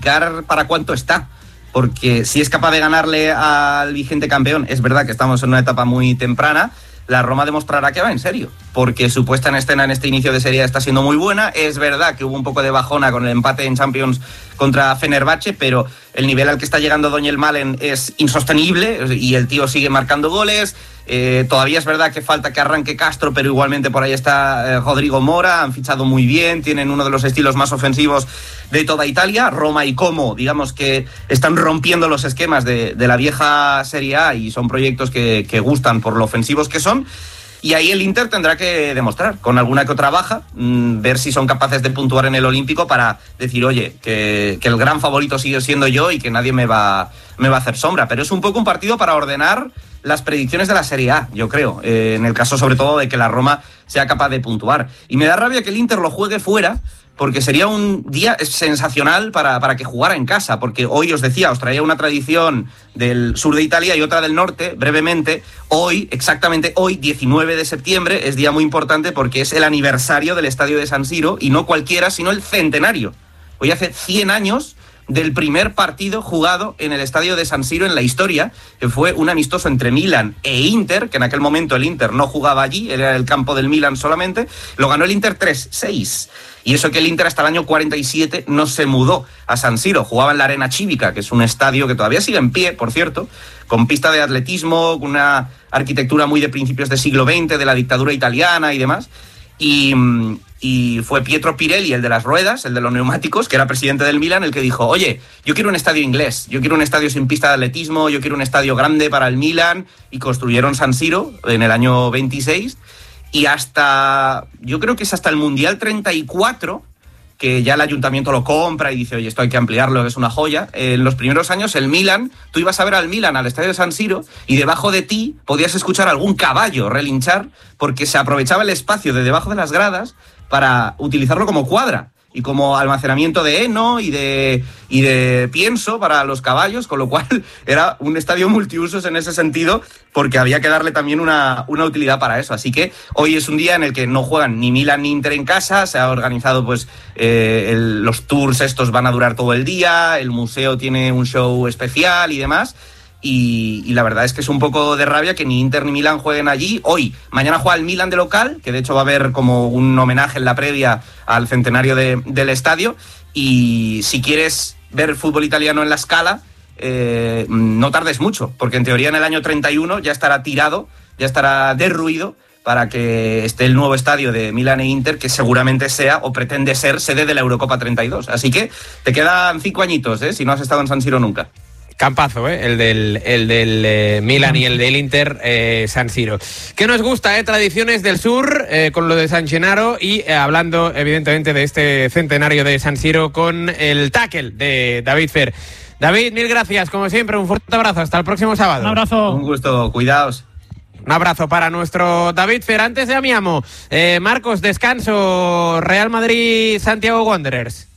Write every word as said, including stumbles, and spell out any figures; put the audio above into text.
explicar para cuánto está. Porque si es capaz de ganarle al vigente campeón, es verdad que estamos en una etapa muy temprana, la Roma demostrará que va en serio, porque su puesta en escena en este inicio de serie está siendo muy buena. Es verdad que hubo un poco de bajona con el empate en Champions contra Fenerbahce, pero el nivel al que está llegando Daniel Malen es insostenible y el tío sigue marcando goles. Eh, todavía es verdad que falta que arranque Castro, pero igualmente por ahí está eh, Rodrigo Mora. Han fichado muy bien, tienen uno de los estilos más ofensivos de toda Italia. Roma y Como, digamos que están rompiendo los esquemas de, de la vieja Serie A y son proyectos que, que gustan por lo ofensivos que son. Y ahí el Inter tendrá que demostrar, con alguna que otra baja, mmm, ver si son capaces de puntuar en el Olímpico para decir, oye, que, que el gran favorito sigue siendo yo y que nadie me va, me va a hacer sombra. Pero es un poco un partido para ordenar las predicciones de la Serie A, yo creo, eh, en el caso sobre todo de que la Roma sea capaz de puntuar. Y me da rabia que el Inter lo juegue fuera, porque sería un día sensacional para, para que jugara en casa, porque hoy os decía, os traía una tradición del sur de Italia y otra del norte, brevemente. Hoy, exactamente hoy, diecinueve de septiembre, es día muy importante porque es el aniversario del estadio de San Siro, y no cualquiera, sino el centenario. Hoy hace cien años del primer partido jugado en el estadio de San Siro en la historia, que fue un amistoso entre Milan e Inter, que en aquel momento el Inter no jugaba allí, era el campo del Milan solamente. Lo ganó el Inter tres seis. Y eso que el Inter hasta el año cuarenta y siete no se mudó a San Siro, jugaba en la Arena Civica, que es un estadio que todavía sigue en pie, por cierto, con pista de atletismo, con una arquitectura muy de principios del siglo veinte, de la dictadura italiana y demás. Y, y fue Pietro Pirelli, el de las ruedas, el de los neumáticos, que era presidente del Milan, el que dijo, oye, yo quiero un estadio inglés, yo quiero un estadio sin pista de atletismo, yo quiero un estadio grande para el Milan, y construyeron San Siro en el año veintiséis. Y hasta, yo creo que es hasta el Mundial treinta y cuatro, que ya el ayuntamiento lo compra y dice, oye, esto hay que ampliarlo, es una joya. En los primeros años, el Milan, tú ibas a ver al Milan al estadio de San Siro y debajo de ti podías escuchar algún caballo relinchar, porque se aprovechaba el espacio de debajo de las gradas para utilizarlo como cuadra y como almacenamiento de heno y de, y de pienso para los caballos, con lo cual era un estadio multiusos en ese sentido, porque había que darle también una, una utilidad para eso. Así que hoy es un día en el que no juegan ni Milan ni Inter en casa, se ha organizado pues eh, el, los tours estos van a durar todo el día, el museo tiene un show especial y demás. Y, y la verdad es que es un poco de rabia que ni Inter ni Milan jueguen allí. Hoy, mañana juega el Milan de local, que de hecho va a haber como un homenaje en la previa al centenario de, del estadio. Y si quieres ver fútbol italiano en la Scala, eh, no tardes mucho, porque en teoría en el año treinta y uno ya estará tirado, ya estará derruido, para que esté el nuevo estadio de Milan e Inter, que seguramente sea o pretende ser sede de la Eurocopa treinta y dos. Así que te quedan cinco añitos, ¿eh? Si no has estado en San Siro nunca. Campazo, ¿eh? El del, el del eh, Milan y el del Inter eh, San Siro. ¿Qué nos gusta, eh? Tradiciones del sur, eh, con lo de San Gennaro y eh, hablando, evidentemente, de este centenario de San Siro con el tackle de David Fer. David, mil gracias, como siempre, un fuerte abrazo. Hasta el próximo sábado. Un abrazo. Un gusto, cuidaos. Un abrazo para nuestro David Fer. Antes de Amiamo, eh, Marcos, descanso, Real Madrid, Santiago Wanderers.